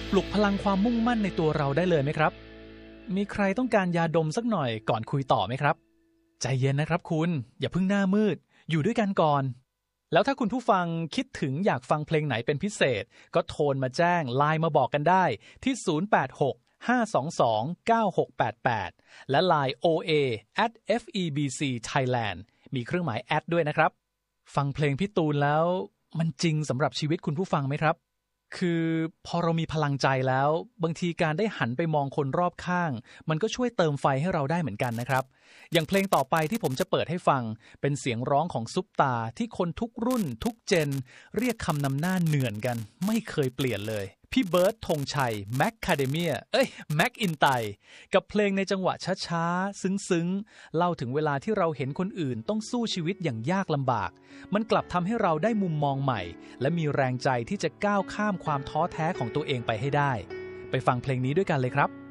ปลุกพลังความมุ่งมั่นในตัวเราได้เลยไหมครับมีใครต้องการยาดมสักหน่อยก่อนคุยต่อไหมครับใจเย็นนะครับคุณอย่าเพิ่งหน้ามืดอยู่ด้วยกันก่อนแล้วถ้าคุณผู้ฟังคิดถึงอยากฟังเพลงไหนเป็นพิเศษก็โทรมาแจ้งไลน์มาบอกกันได้ที่086 522 9688และ Line OA@FEBC Thailand มีเครื่องหมายแอดด้วยนะครับฟังเพลงพี่ตูนแล้วมันจริงสำหรับชีวิตคุณผู้ฟังไหมครับคือพอเรามีพลังใจแล้วบางทีการได้หันไปมองคนรอบข้างมันก็ช่วยเติมไฟให้เราได้เหมือนกันนะครับอย่างเพลงต่อไปที่ผมจะเปิดให้ฟังเป็นเสียงร้องของซุปตาที่คนทุกรุ่นทุกเจนเรียกคำนำหน้าเหนื่อนกันไม่เคยเปลี่ยนเลยพี่เบิร์ดธงชัยแมคคาเดเมียแม็กอินไตกับเพลงในจังหวะช้าๆซึ้งๆเล่าถึงเวลาที่เราเห็นคนอื่นต้องสู้ชีวิตอย่างยากลำบากมันกลับทำให้เราได้มุมมองใหม่และมีแรงใจที่จะก้าวข้ามความท้อแท้ของตัวเองไปให้ได้ไปฟังเพลงนี้ด้วยกันเลยครับ